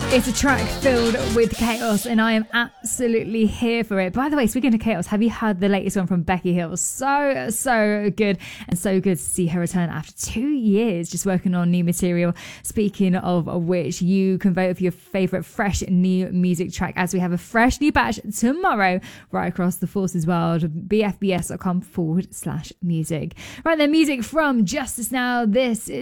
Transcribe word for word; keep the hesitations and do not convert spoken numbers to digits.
It's a track filled with chaos, and I am absolutely here for it. By the way, speaking of chaos, have you heard the latest one from Becky Hill? So, so good, and so good to see her return after two years just working on new material. Speaking of which, you can vote for your favourite fresh new music track as we have a fresh new batch tomorrow right across the Forces world. B F B S dot com forward slash music. Right then, music from Justice Now. This is